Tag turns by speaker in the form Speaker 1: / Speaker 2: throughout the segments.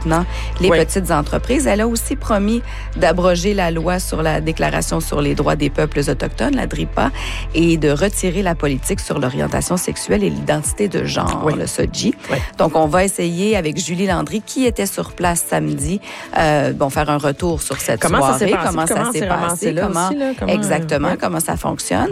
Speaker 1: soutenant les petites entreprises. Elle a aussi promis d'abroger la loi sur la Déclaration sur les droits des peuples autochtones, la DRIPA, et de retirer la politique sur l'orientation sexuelle et l'identité de genre, le SOGI. Donc, on va essayer avec Julie Landry, qui était sur place samedi, faire un retour sur cette soirée. Comment ça s'est passé, exactement, comment ça fonctionne.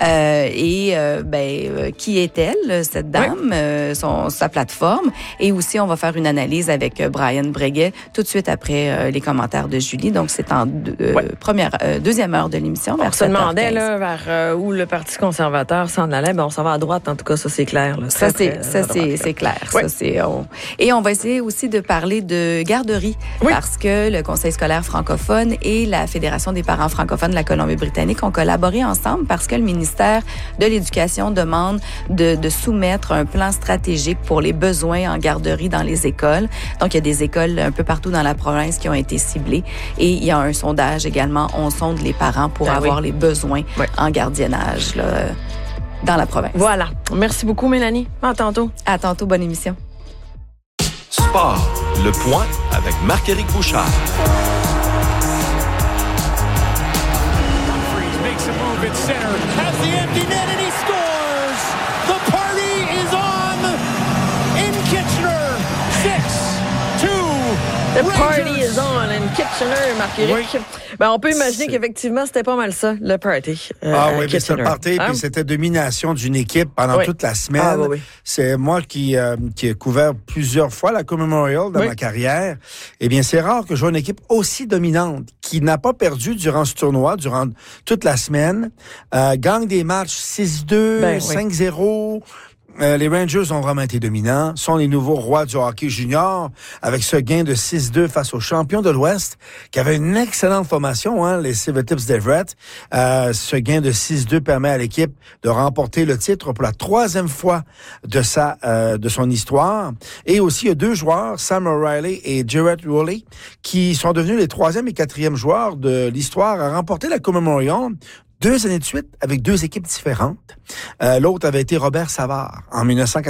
Speaker 1: Qui est-elle, cette dame, sa plateforme. Et aussi, on va faire une analyse avec Brian Breguet tout de suite après les commentaires de Julie. Donc, c'est en deuxième heure de l'émission.
Speaker 2: On se demandait vers où le Parti conservateur s'en allait. Ben, on s'en va à droite, en tout cas, ça c'est clair. Là.
Speaker 1: Ça, c'est clair. Et on va essayer aussi de parler de garderie, parce que le Conseil scolaire francophone et la Fédération des parents francophones de la Colombie-Britannique ont collaboré ensemble parce que le ministère de l'Éducation demande de soumettre un plan stratégique pour les besoins en garderie dans les écoles. Donc, il y a des écoles un peu partout dans la province qui ont été ciblées. Et il y a un sondage également. On sonde les parents pour avoir les besoins en gardiennage dans la province.
Speaker 2: Voilà. Merci beaucoup, Mélanie. À tantôt.
Speaker 1: À tantôt. Bonne émission.
Speaker 3: Sport. Le point avec Marc-Éric Bouchard.
Speaker 4: Humphries makes a move at center. Has the empty net and he scores. The party is on in Kitchener. 6-2.
Speaker 2: The party is on in Kitchener, Marc-Éric. Ben, on peut imaginer qu'effectivement, c'était pas mal ça, le party.
Speaker 5: Mais c'était le party, puis c'était domination d'une équipe pendant toute la semaine. C'est moi qui ai couvert plusieurs fois la Coupe Memorial dans ma carrière. Eh bien, c'est rare que je vois une équipe aussi dominante, qui n'a pas perdu durant ce tournoi, durant toute la semaine, gagne des matchs 6-2, 5-0. Les Rangers ont vraiment été dominants, sont les nouveaux rois du hockey junior, avec ce gain de 6-2 face aux champions de l'Ouest, qui avaient une excellente formation, les Silvertips d'Everett. Ce gain de 6-2 permet à l'équipe de remporter le titre pour la 3e fois de son histoire. Et aussi, il y a 2 joueurs, Sam O'Reilly et Jarrett Rowley, qui sont devenus les 3e et 4e joueurs de l'histoire à remporter la Coupe Memorial 2 années de suite avec 2 équipes différentes. L'autre avait été Robert Savard en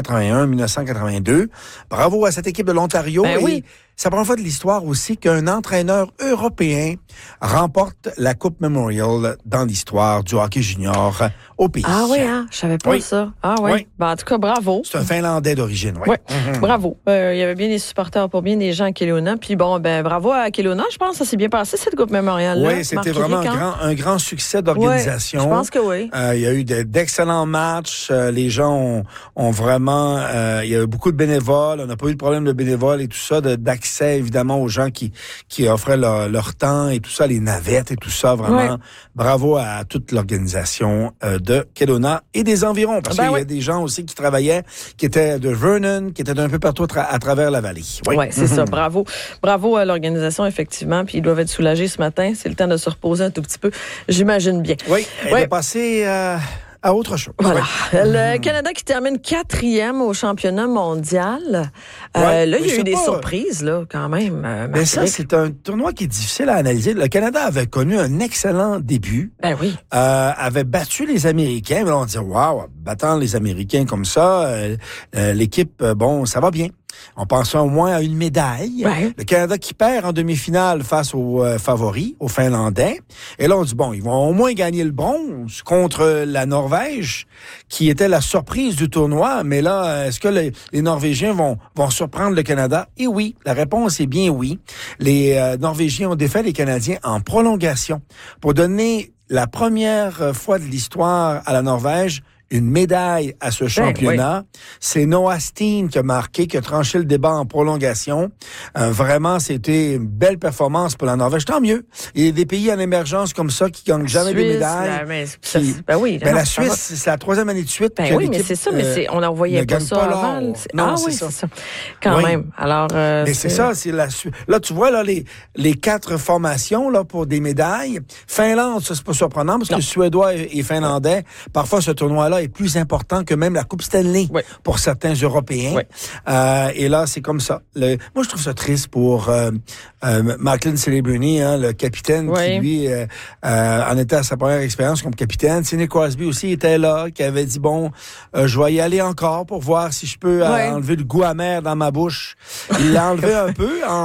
Speaker 5: 1981-1982. Bravo à cette équipe de l'Ontario. C'est la première fois de l'histoire aussi qu'un entraîneur européen remporte la Coupe Memorial dans l'histoire du hockey junior au pays.
Speaker 2: Ah oui, je savais pas ça. Ah oui. Ben, en tout cas, bravo.
Speaker 5: C'est un Finlandais d'origine,
Speaker 2: Bravo. Il y avait bien des supporters pour bien des gens à Kelowna. Puis bravo à Kelowna. Je pense que ça s'est bien passé, cette Coupe Memorial.
Speaker 5: Oui, c'était vraiment un grand succès d'organisation.
Speaker 2: Je pense que oui.
Speaker 5: Il y a eu d'excellents matchs. Les gens ont vraiment... il y a eu beaucoup de bénévoles. On n'a pas eu de problème de bénévoles et tout ça, d'accès évidemment aux gens qui offraient leur temps et tout ça, les navettes et tout ça. Vraiment, bravo à toute l'organisation de Kelowna et des environs. Parce qu'il y a des gens aussi qui travaillaient, qui étaient de Vernon, qui étaient d'un peu partout à travers la vallée.
Speaker 2: Oui, c'est ça. Bravo à l'organisation, effectivement. Puis ils doivent être soulagés ce matin. C'est le temps de se reposer un tout petit peu. J'imagine bien.
Speaker 5: Oui, elle va passer... à autre chose.
Speaker 2: Voilà. Le Canada qui termine 4e au championnat mondial. Là, il y a eu des surprises, là, quand même.
Speaker 5: Mais ça, c'est un tournoi qui est difficile à analyser. Le Canada avait connu un excellent début. Avait battu les Américains. Mais là, on dit, waouh, battant les Américains comme ça, l'équipe, ça va bien. On pensait au moins à une médaille. Le Canada qui perd en demi-finale face aux favoris, aux Finlandais. Et là, on dit, ils vont au moins gagner le bronze contre la Norvège, qui était la surprise du tournoi. Mais là, est-ce que les Norvégiens vont surprendre le Canada? Et oui, la réponse est bien oui. Les Norvégiens ont défait les Canadiens en prolongation pour donner la première fois de l'histoire à la Norvège une médaille à ce championnat. C'est Noah Steen qui a tranché le débat en prolongation. Vraiment, c'était une belle performance pour la Norvège. Tant mieux. Il y a des pays en émergence comme ça qui gagnent jamais des médailles. La Suisse, c'est la 3e année de suite.
Speaker 2: Mais c'est ça, mais on n'en voyait pas ça avant. C'est ça. Quand même. Alors,
Speaker 5: mais c'est ça, c'est la Suisse. Là, tu vois, les 4 formations, là, pour des médailles. Finlande, ça, c'est pas surprenant parce que Suédois et Finlandais, parfois, ce tournoi-là est plus important que même la Coupe Stanley pour certains Européens. Et là, c'est comme ça. Moi, je trouve ça triste pour Macklin Celebrini, le capitaine qui, lui, en était à sa première expérience comme capitaine. Sidney Crosby aussi était là, qui avait dit, je vais y aller encore pour voir si je peux enlever le goût amer dans ma bouche. Il l'a enlevé un peu